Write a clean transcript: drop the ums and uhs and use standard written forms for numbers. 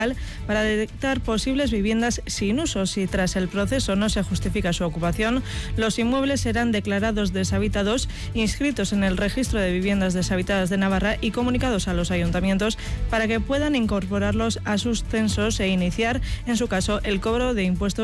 para detectar posibles viviendas sin uso. Si tras el proceso no se justifica su ocupación, los inmuebles serán declarados deshabitados, inscritos en el registro de viviendas deshabitadas de Navarra y comunicados a los ayuntamientos para que puedan incorporarlos a sus censos e iniciar, en su caso, el cobro de impuestos